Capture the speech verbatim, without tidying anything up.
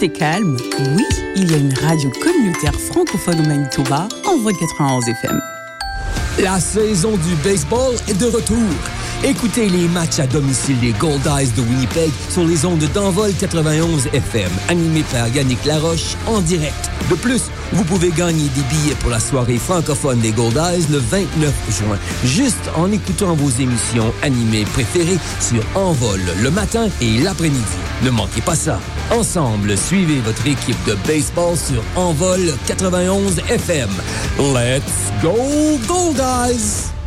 triste et calme, oui, il y a une radio communautaire francophone au Manitoba, Envol quatre-vingt-onze F M. La saison du baseball est de retour. Écoutez les matchs à domicile des Goldeyes de Winnipeg sur les ondes d'Envol quatre-vingt-onze F M, animés par Yannick Laroche en direct. De plus, vous pouvez gagner des billets pour la soirée francophone des Goldeyes le vingt-neuf juin, juste en écoutant vos émissions animées préférées sur Envol le matin et l'après-midi. Ne manquez pas ça. Ensemble, suivez votre équipe de baseball sur Envol quatre-vingt-onze F M. Let's go Goldeyes!